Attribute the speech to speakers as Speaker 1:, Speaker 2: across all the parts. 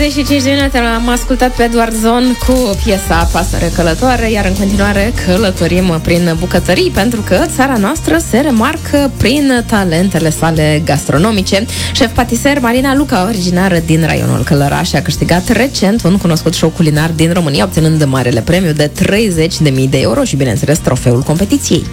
Speaker 1: 35 de minute am ascultat pe Edward Zon cu piesa Pasăre călătoare, iar în continuare călătorim prin bucătării, pentru că țara noastră se remarcă prin talentele sale gastronomice. Șef patiser Marina Luca, originară din raionul Călăraș, a câștigat recent un cunoscut show culinar din România, obținând marele premiu de 30.000 de euro și, bineînțeles, trofeul competiției.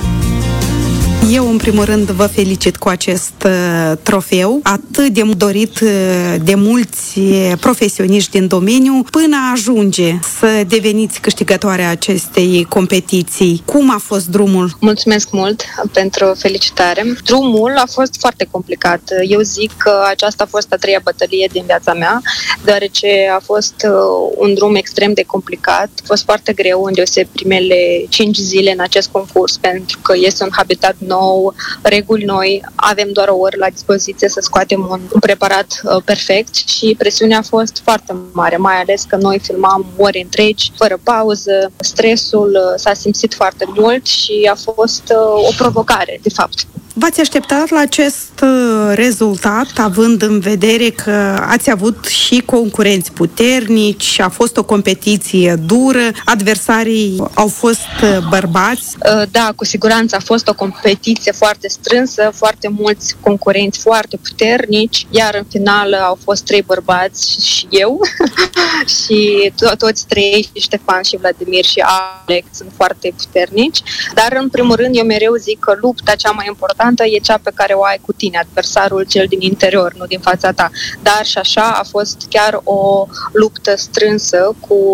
Speaker 2: Eu, în primul rând, vă felicit cu acest trofeu, atât de dorit de mulți profesioniști din domeniu, până ajunge să deveniți câștigătoarea acestei competiții. Cum a fost drumul?
Speaker 3: Mulțumesc mult pentru felicitare. Drumul a fost foarte complicat. Eu zic că aceasta a fost a treia bătălie din viața mea, deoarece a fost un drum extrem de complicat. A fost foarte greu, îndeosebi primele 5 zile în acest concurs, pentru că este un habitat nou, reguli noi, avem doar o oră la dispoziție să scoatem un preparat perfect și presiunea a fost foarte mare, mai ales că noi filmam ore întregi, fără pauză, stresul s-a simțit foarte mult și a fost o provocare, de fapt.
Speaker 2: V-ați așteptat la acest rezultat, având în vedere că ați avut și concurenți puternici, a fost o competiție dură, adversarii au fost bărbați?
Speaker 3: Da, cu siguranță a fost o competiție foarte strânsă, foarte mulți concurenți foarte puternici, iar în final au fost 3 bărbați și eu și toți 3, și Ștefan și Vladimir și Alex, sunt foarte puternici, dar în primul rând eu mereu zic că lupta cea mai importantă e cea pe care o ai cu tine, adversarul cel din interior, nu din fața ta. Dar și așa a fost chiar o luptă strânsă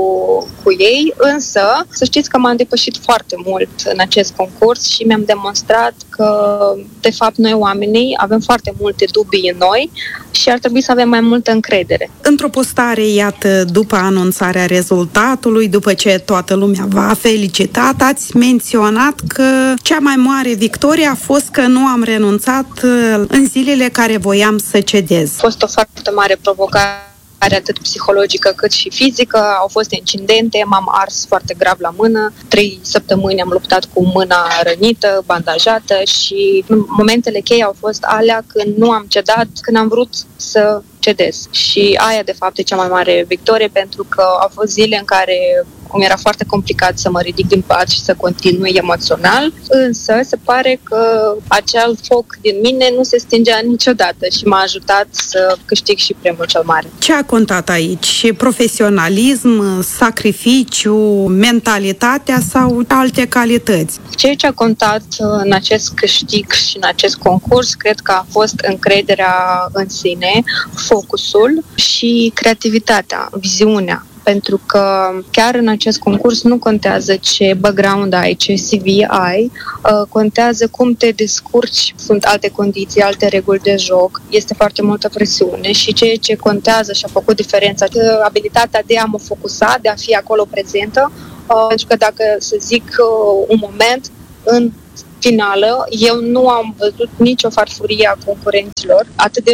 Speaker 3: cu ei, însă să știți că m-am depășit foarte mult în acest concurs și mi-am demonstrat că, de fapt, noi oamenii avem foarte multe dubii în noi și ar trebui să avem mai multă încredere.
Speaker 2: Într-o postare, iată, după anunțarea rezultatului, după ce toată lumea v-a felicitat, ați menționat că cea mai mare victorie a fost că nu am renunțat în zilele care voiam să cedez.
Speaker 3: A fost o foarte mare provocare, atât psihologică cât și fizică. Au fost incidente, m-am ars foarte grav la mână, 3 săptămâni am luptat cu mâna rănită, bandajată și momentele cheie au fost alea când nu am cedat, când am vrut să cedez. Și aia, de fapt, e cea mai mare victorie, pentru că au fost zile în care mi era foarte complicat să mă ridic din pat și să continui emoțional, însă se pare că acel foc din mine nu se stingea niciodată și m-a ajutat să câștig și premiul cel mare.
Speaker 2: Ce a contat aici? Profesionalism, sacrificiu, mentalitatea sau alte calități?
Speaker 3: Ceea ce a contat în acest câștig și în acest concurs, cred că a fost încrederea în sine, focusul și creativitatea, viziunea. Pentru că chiar în acest concurs nu contează ce background ai, ce CV ai, contează cum te descurci, sunt alte condiții, alte reguli de joc, este foarte multă presiune și ceea ce contează și a făcut diferența, abilitatea de a mă focusa, de a fi acolo prezentă, pentru că dacă, să zic, un moment în finală, eu nu am văzut nicio farfurie a concurenților, atât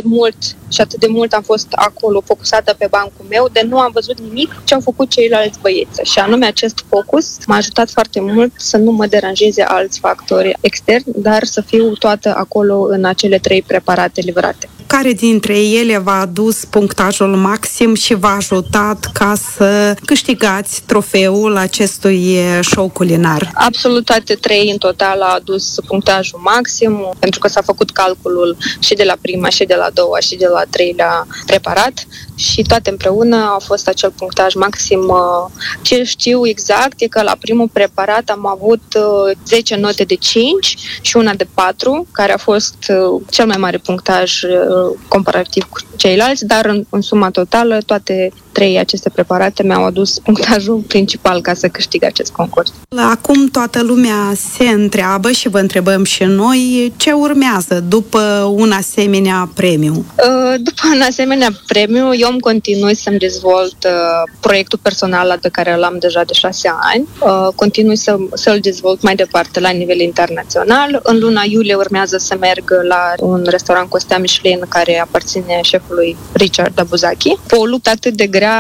Speaker 3: de mult am fost acolo focusată pe bancul meu, de nu am văzut nimic ce au făcut ceilalți băieți. Și anume acest focus m-a ajutat foarte mult să nu mă deranjeze alți factori externi, dar să fiu toată acolo în acele 3 preparate livrate.
Speaker 2: Care dintre ele v-a adus punctajul maxim și v-a ajutat ca să câștigați trofeul acestui show culinar?
Speaker 3: Absolut toate 3 în total au adus punctajul maxim, pentru că s-a făcut calculul și de la prima, și de la 2-a, și de la 3-lea preparat și toate împreună au fost acel punctaj maxim. Ce știu exact e că la primul preparat am avut 10 note de 5 și una de 4, care a fost cel mai mare punctaj comparativ cu ceilalți, dar în suma totală toate 3 aceste preparate mi-au adus punctajul principal ca să câștig acest concurs.
Speaker 2: Acum toată lumea se întreabă și vă întrebăm și noi ce urmează după un asemenea premiu.
Speaker 3: După un asemenea premiu, eu îmi continui să-mi dezvolt proiectul personal pe care l-am deja de 6 ani. Continui să-l dezvolt mai departe la nivel internațional. În luna iulie urmează să merg la un restaurant cu stea Michelin care aparține șefului Richard Dabuzaki. O luptă atât de grea,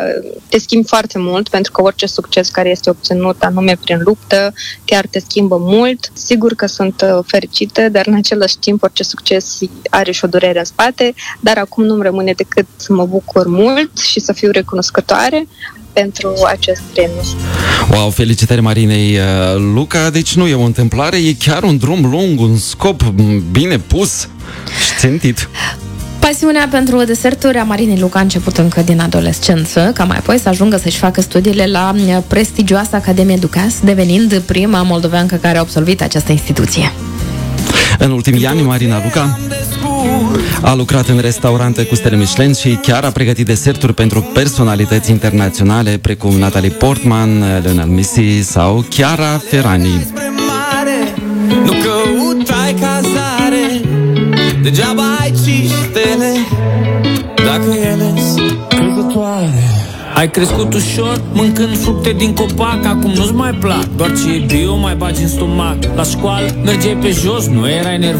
Speaker 3: te schimbi foarte mult, pentru că orice succes care este obținut anume prin luptă, chiar te schimbă mult. Sigur că sunt fericită, dar în același timp orice succes are și o durere în spate, dar acum nu-mi rămâne decât să mă bucur bucur mult și să fiu recunoscătoare pentru acest premiu.
Speaker 4: Wow, felicitări Marinei Luca. Deci nu e o întâmplare, e chiar un drum lung, un scop bine pus și țintit.
Speaker 1: Pasiunea pentru deserturi a Marinei Luca a început încă din adolescență, ca mai apoi să ajungă să-și facă studiile la prestigioasa Academie Ducas, devenind prima moldoveancă care a absolvit această instituție.
Speaker 4: În ultimii ani, Marina Luca a lucrat în restaurante cu stele Michelin și chiar a pregătit deserturi pentru personalități internaționale precum Natalie Portman, Lionel Messi sau Chiara Ferragni.
Speaker 5: Nu căutai cazare, degeaba ai 5 stele, dacă ele-s crezătoare. Ai crescut ușor, mâncând fructe din copac, acum nu-ți mai plac, doar ce e bio mai bagi în stomac. La școală mergeai pe jos, nu erai nervos.